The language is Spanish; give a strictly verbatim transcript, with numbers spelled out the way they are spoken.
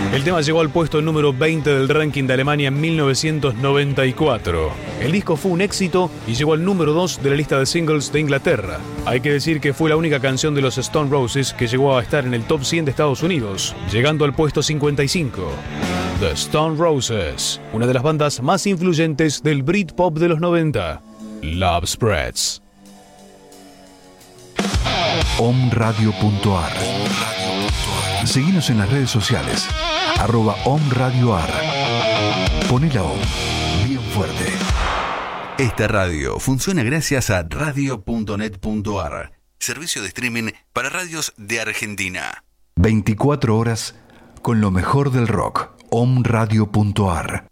El tema llegó al puesto número veinte del ranking de Alemania en mil novecientos noventa y cuatro. El disco fue un éxito y llegó al número dos de la lista de singles de Inglaterra. Hay que decir que fue la única canción de los Stone Roses que llegó a estar en el top cien de Estados Unidos, llegando al puesto cincuenta y cinco. The Stone Roses, una de las bandas más influyentes del Britpop de los noventa. Love Spreads. Omradio punto ar. Seguinos en las redes sociales, arroba omradioar. Poné la O bien fuerte. Esta radio funciona gracias a radio punto net punto ar, servicio de streaming para radios de Argentina. veinticuatro horas con lo mejor del rock. Omradio punto ar.